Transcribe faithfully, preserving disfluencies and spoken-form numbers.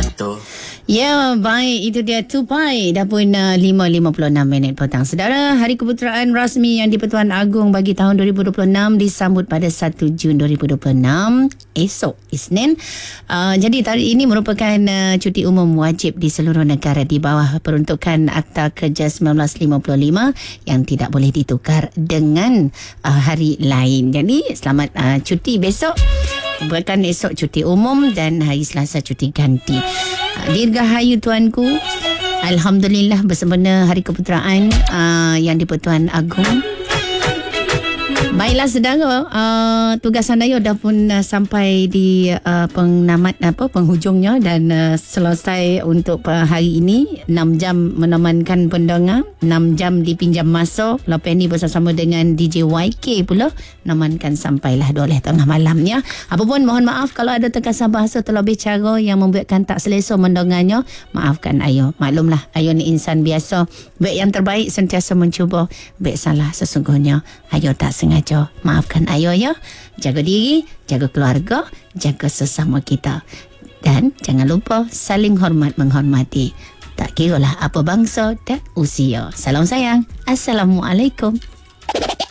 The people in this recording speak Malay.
Betul. Ya, baik. Itu dia Tupai. Dah pun uh, lima lima puluh enam minit petang. Saudara, Hari Keputeraan rasmi Yang di-Pertuan Agong bagi tahun dua ribu dua puluh enam disambut pada satu Jun dua ribu dua puluh enam, esok, Isnin. Uh, jadi, tarikh ini merupakan uh, cuti umum wajib di seluruh negara di bawah peruntukan Akta Kerja sembilan belas lima puluh lima yang tidak boleh ditukar dengan uh, hari lain. Jadi, selamat uh, cuti besok. Bukan esok cuti umum dan hari Selasa cuti ganti. Dirgahayu tuanku, alhamdulillah bersempena Hari Keputeraan uh, Yang di-Pertuan Agong. Baiklah saudara, uh, tugasan Ayo dah pun uh, sampai di uh, pengamat apa penghujungnya dan uh, selesai untuk uh, hari ini. enam jam menemankan pendengar, enam jam dipinjam masa. Lepas ni bersama dengan D J Y K pula menemankan sampailah dua belas tengah malamnya. Apapun mohon maaf kalau ada terkasar bahasa terlebih cara yang membuatkan tak selesa mendengarnya. Maafkan Ayo. Maklumlah Ayo ni insan biasa. Baik yang terbaik sentiasa mencuba, baik salah sesungguhnya Ayo tak sengaja. Maafkan Ayo ya. Jaga diri, jaga keluarga, jaga sesama kita. Dan jangan lupa saling hormat menghormati. Tak kiralah apa bangsa dan usia. Salam sayang. Assalamualaikum.